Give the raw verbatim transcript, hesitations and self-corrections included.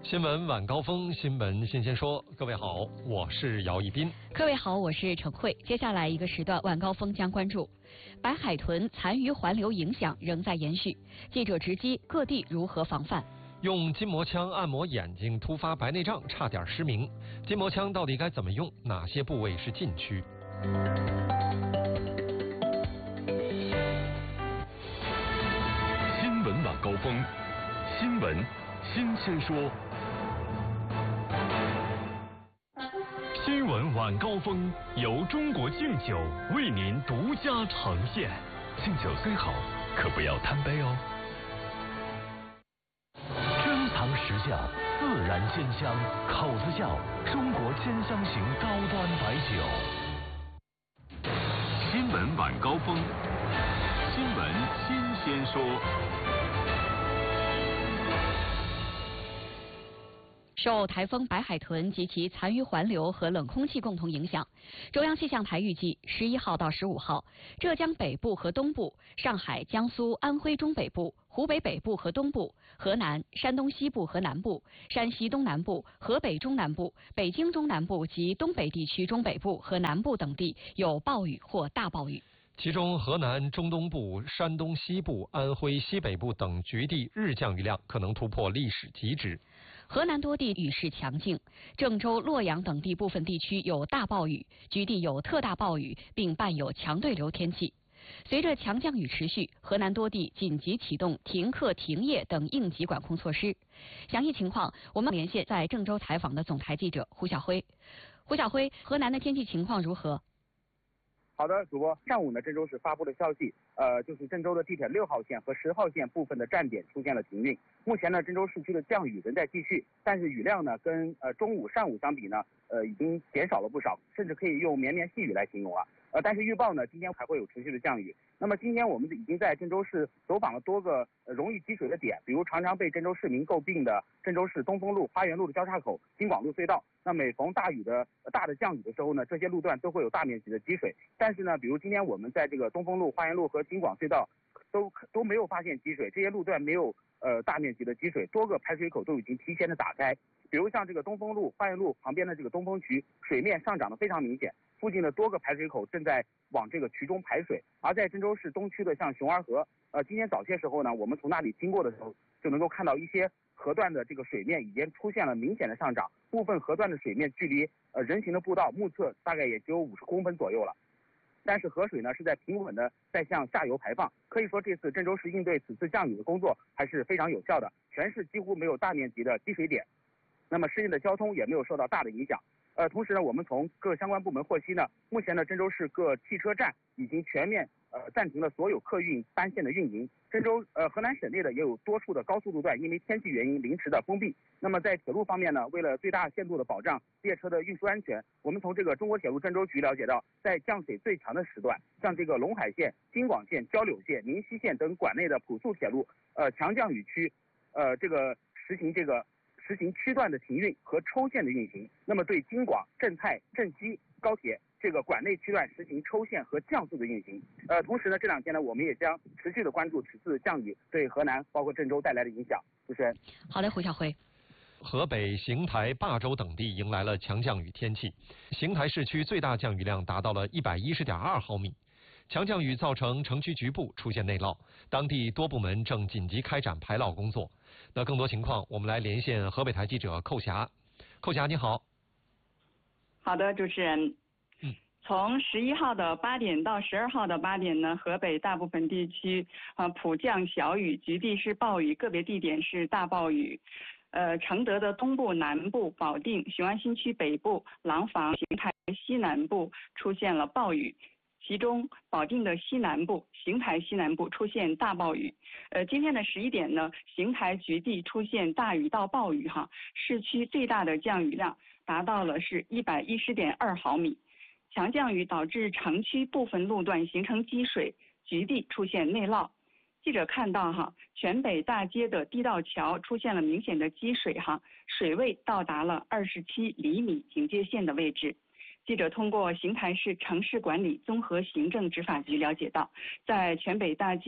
新闻晚高峰，新闻新鲜说。各位好，我是姚一斌。 各位好，我是陈慧。接下来一个时段晚高峰将关注白海豚残余环流影响仍在延续，记者直击各地如何防范。 用筋膜枪按摩眼睛，突发白内障，差点失明。筋膜枪到底该怎么用？哪些部位是禁区？ 新闻晚高峰，新闻新鲜说。新闻晚高峰由中国敬酒为您独家呈现。敬酒虽好，可不要贪杯哦。珍藏时效，自然鲜香，口子窖中国千香型高端白酒。新闻晚高峰，新闻新鲜说。 受台风白海豚及其残余环流和冷空气共同影响，中央气象台预计十一号到十五号，浙江北部和东部、上海、江苏、安徽中北部、湖北北部和东部、河南、山东西部和南部、山西东南部、河北中南部、北京中南部及东北地区中北部和南部等地有暴雨或大暴雨。 其中，河南中东部、山东西部、安徽西北部等局地日降雨量可能突破历史极值。 河南多地雨势强劲，郑州、洛阳等地部分地区有大暴雨，局地有特大暴雨，并伴有强对流天气。随着强降雨持续，河南多地紧急启动停课停业等应急管控措施。详细情况，我们连线在郑州采访的总台记者胡晓辉。胡晓辉，河南的天气情况如何？ 好的，主播，上午呢，郑州市发布的消息，呃，就是郑州的地铁六号线和十号线部分的站点出现了停运。目前呢，郑州市区的降雨仍在继续，但是雨量呢，跟呃中午、上午相比呢，呃，已经减少了不少，甚至可以用绵绵细雨来形容了。呃，但是预报呢，今天还会有持续的降雨。那么今天我们已经在郑州市走访了多个、呃、容易积水的点，比如常常被郑州市民诟病的郑州市东风路、花园路的交叉口、京广路隧道。那每逢大雨的、呃、大的降雨的时候呢，这些路段都会有大面积的积水。但是呢，比如今天我们在这个东风路、花园路和京广隧道都都没有发现积水，这些路段没有呃大面积的积水，多个排水口都已经提前的打开。比如像这个东风路、花园路旁边的这个东风渠，水面上涨的非常明显，附近的多个排水口正在往这个渠中排水。而在郑州市东区的像熊儿河，呃，今天早些时候呢，我们从那里经过的时候，就能够看到一些河段的这个水面已经出现了明显的上涨，部分河段的水面距离呃人行的步道目测大概也只有五十公分左右了。但是河水呢是在平稳的在向下游排放，可以说这次郑州市应对此次降雨的工作还是非常有效的，全市几乎没有大面积的积水点。那么市内的交通也没有受到大的影响。呃，同时呢，我们从各相关部门获悉呢，目前呢，郑州市各汽车站已经全面呃暂停了所有客运班线的运营。郑州呃河南省内的也有多处的高速路段因为天气原因临时的封闭。那么在铁路方面呢，为了最大限度的保障列车的运输安全，我们从这个中国铁路郑州局了解到，在降水最强的时段，像这个陇海线、京广线、交柳线、宁西线等管内的普速铁路，呃强降雨区，呃这个实行这个。实行区段的停运和抽线的运行，那么对京广、郑泰、郑西高铁这个管内区段实行抽线和降速的运行。呃，同时呢，这两天呢，我们也将持续的关注此次降雨对河南包括郑州带来的影响。主持人， 好的，胡晓辉。 河北邢台、霸州等地迎来了强降雨天气，邢台市区最大降雨量达到了一百一十点二毫米。强降雨造成城区局部出现内涝，当地多部门正紧急开展排涝工作。那更多情况，我们来连线河北台记者寇霞。寇霞，你好。 好的，主持人。 嗯。 从十一号的八点到十二号的八点呢，河北大部分地区呃普降小雨，局地是暴雨，个别地点是大暴雨。呃，承德的东部、南部、保定、雄安新区北部、廊坊、邢台西南部出现了暴雨。其中，保定的西南部、邢台西南部出现大暴雨。呃，今天的十一点呢，邢台局地出现大雨到暴雨哈，市区最大的降雨量达到了是一百一十点二毫米。强降雨导致城区部分路段形成积水，局地出现内涝。记者看到哈，全北大街的地道桥出现了明显的积水哈，水位到达了二十七厘米警戒线的位置。记者通过邢台市城市管理综合行政执法局了解到，在全北大街